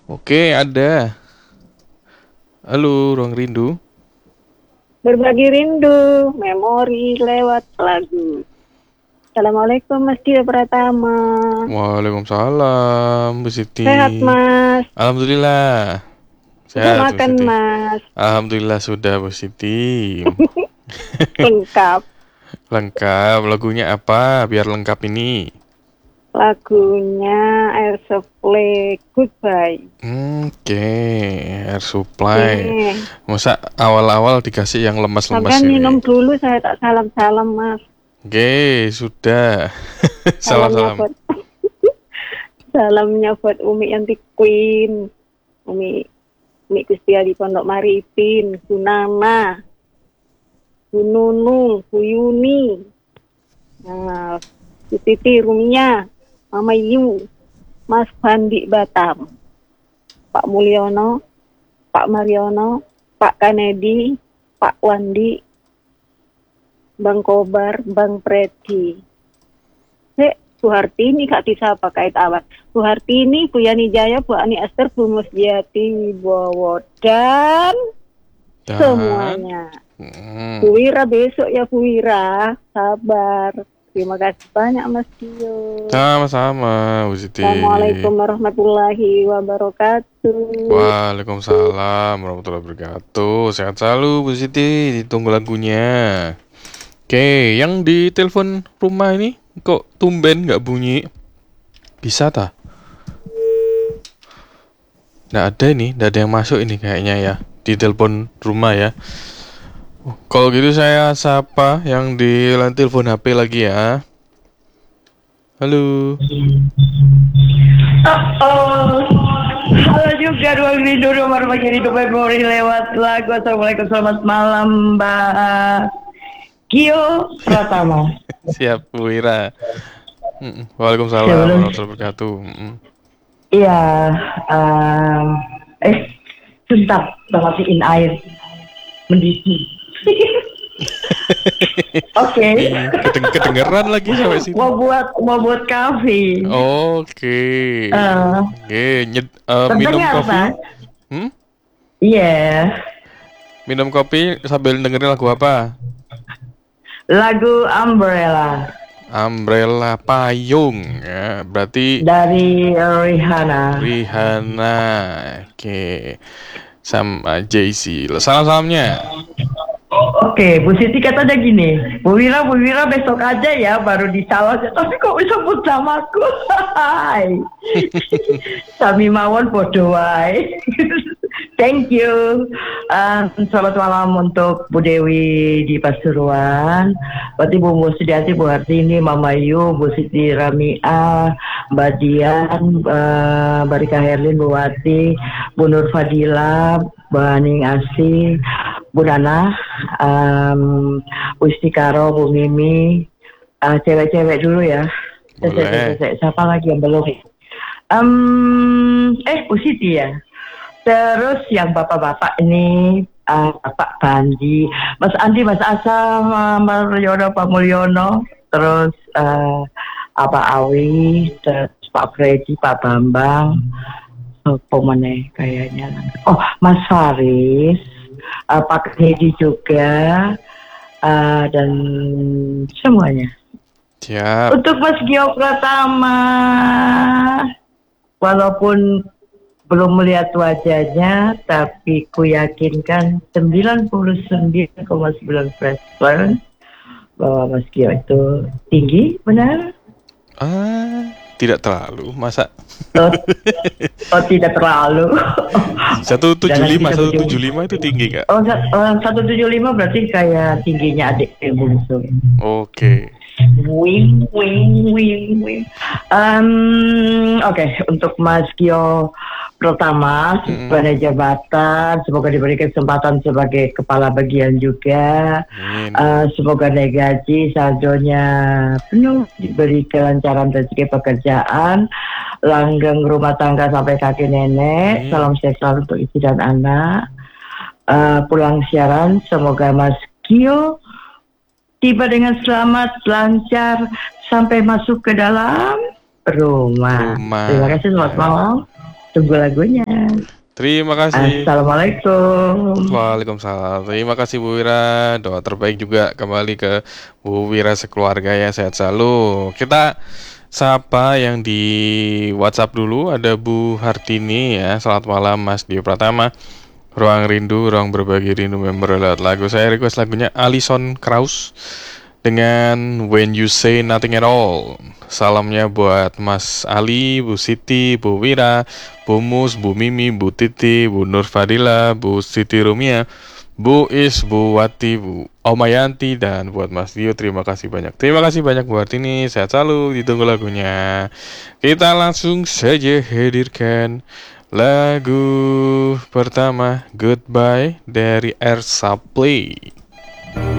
Oke, ada. Halo, Ruang Rindu. Berbagi rindu, memori lewat lagu. Assalamualaikum Mas Dio Pratama. Waalaikumsalam, Bu Siti. Sehat Mas? Alhamdulillah. Sudah Sehat, Bu makan Siti. Mas? Alhamdulillah sudah, Bu Siti. Lengkap. Lengkap. Lagunya apa? Biar lengkap ini. Lagunya Air Supply Goodbye. Oke, Air Supply. Oke. Masa awal-awal dikasih yang lemas-lemas Sampai ini. minum dulu, saya tak salam-salam Mas. Oke, sudah. Salamnya Salam-salam. buat salamnya buat Umi Anti Queen. Umi Kustia di Pondok Maripin, Gunana, Gununu, Yuni, nah, Titi Rumia, Mama Yu, Mas Bandi Batam, Pak Mulyono, Pak Mariono, Pak Kanedi, Pak Wandi, Bang Kobar, Bang Preti. Bu Hartini Kak Tisa pakai awat. Bu Hartini, Bu Yani Jaya, Bu Ani Esther, Bu Musjati, Bowo dan semuanya. Bu Wira besok ya Bu Wira, sabar. Terima kasih banyak Mas Dio. Sama-sama, Bu Siti. Assalamualaikum warahmatullahi wabarakatuh. Waalaikumsalam warahmatullahi wabarakatuh. Sehat selalu, Bu Siti. Ditunggu lagunya. Oke, yang di telepon rumah ini kok tumben nggak bunyi? Bisa tak? Nggak ada ini, nggak ada yang masuk ini kayaknya ya di telepon rumah ya. Kalau gitu saya sapa yang di line telepon HP lagi ya. Halo. Halo juga Ruang Rindu Rumah Rindu Memori lewat lagu. Assalamualaikum, selamat malam Mbak Kio Pratama. Siap, Bu Ira. Waalaikumsalam warahmatullahi wabarakatuh. Iya, sebentar, matiin air mendidih. Oke. Kedengeran lagi sampai sini. Mau buat kafe. Oke. Minum kopi. Iya. Minum kopi sambil dengerin lagu apa? Lagu Umbrella. Umbrella payung ya, berarti dari Rihanna. Oke. Sama Jay-Z. Salam-salamnya. Oke, Bu Siti katanya gini, Bu Wira besok aja ya baru dicalon. Tapi kok bisa sebut namaku? Hai. Sami mawon podo wae. Thank you. Selamat malam untuk Bu Dewi di Pasuruan, berarti Bu Musdiati, Bu Hartini, Mama Yu, Bu Siti Ramia, Mbak Dian, Mbak Rika Herlin, Bu Wati, Bu Nur Fadila, Mbak Aning Asih, Bu Nana, Bu Istikaro, Bu Mimi, cewek-cewek dulu ya. Boleh. Siapa lagi yang belum? Bu Siti ya. Terus yang bapak-bapak ini, Bapak Bandi, Mas Andi, Mas Asam, Mas Mulyono, Pak Mulyono, terus Pak Awi, terus Pak Freddy, Pak Bambang, pemenang kayaknya. Oh, Mas Faris, Pak Hedi juga, dan semuanya. Siap. Untuk Mas Gio Pratama, walaupun belum melihat wajahnya, tapi ku yakinkan 99,9% bahwa Mas Gio itu tinggi, benar? Tidak terlalu, masa? Tidak terlalu. 175 itu tinggi gak? 175 berarti kayak tingginya adik yang bungsu. Oke. Wing. Oke, untuk Mas Gio Pratama sebagai jabatan, semoga diberi kesempatan sebagai kepala bagian juga. Semoga naik gaji, saldonya penuh, diberi kelancaran rezeki pekerjaan, langgeng rumah tangga sampai kaki nenek. Salam sehat selalu untuk istri dan anak. Pulang siaran, semoga Mas Gio tiba dengan selamat, lancar sampai masuk ke dalam rumah. Terima kasih, selamat malam. Tunggu lagunya. Terima kasih. Assalamualaikum. Waalaikumsalam. Terima kasih Bu Wira. Doa terbaik juga kembali ke Bu Wira sekeluarga ya, sehat selalu. Kita sapa yang di WhatsApp dulu. Ada Bu Hartini ya. Selamat malam Mas Dio Pratama. Ruang Rindu, ruang berbagi rindu member lewat lagu. Saya request lagunya Alison Krauss dengan When You Say Nothing at All. Salamnya buat Mas Ali, Bu Siti, Bu Wira, Bu Mus, Bu Mimi, Bu Titi, Bu Nur Fadila, Bu Siti Rumia, Bu Is, Bu Wati, Bu Omayanti, dan buat Mas Dio terima kasih banyak. Terima kasih banyak buat ini. Sehat selalu, ditunggu lagunya. Kita langsung saja hadirkan lagu pertama Goodbye dari Ersa Play.